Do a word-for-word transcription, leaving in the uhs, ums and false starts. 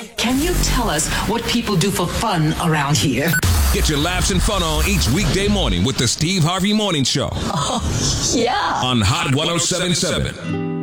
Can you tell us what people do for fun around here? Get your laughs and fun on each weekday morning with the Steve Harvey Morning Show. Oh, yeah. On Hot one oh seven point seven.